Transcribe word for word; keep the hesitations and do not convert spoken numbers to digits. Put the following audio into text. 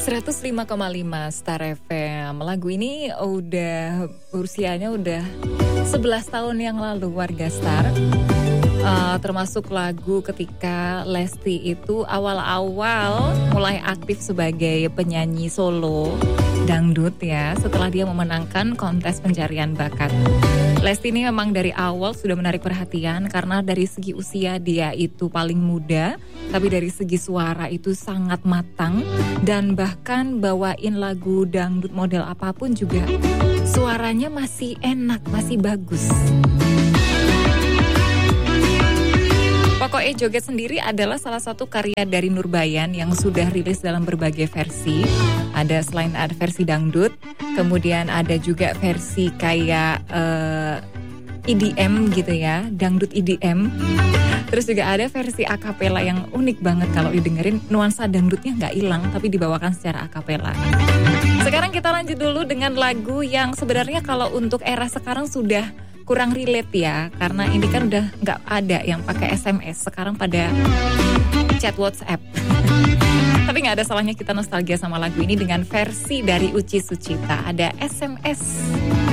seratus lima koma lima Star F M. Lagu ini udah usianya udah sebelas tahun yang lalu warga Star. Uh, termasuk lagu ketika Lesti itu awal-awal mulai aktif sebagai penyanyi solo dangdut ya, setelah dia memenangkan kontes pencarian bakat. Lesti ini memang dari awal sudah menarik perhatian karena dari segi usia dia itu paling muda, tapi dari segi suara itu sangat matang dan bahkan bawain lagu dangdut model apapun juga suaranya masih enak, masih bagus. Pokoknya Joget Sendiri adalah salah satu karya dari Nurbayan yang sudah rilis dalam berbagai versi. Ada selain ada versi dangdut, kemudian ada juga versi kayak uh, E D M gitu ya, dangdut E D M. Terus juga ada versi akapela yang unik banget kalau didengerin, nuansa dangdutnya nggak hilang tapi dibawakan secara akapela. Sekarang kita lanjut dulu dengan lagu yang sebenarnya kalau untuk era sekarang sudah kurang relate ya, karena ini kan udah nggak ada yang pakai S M S, sekarang pada chat WhatsApp. Tapi nggak ada salahnya kita nostalgia sama lagu ini dengan versi dari Uci Sucita, ada S M S.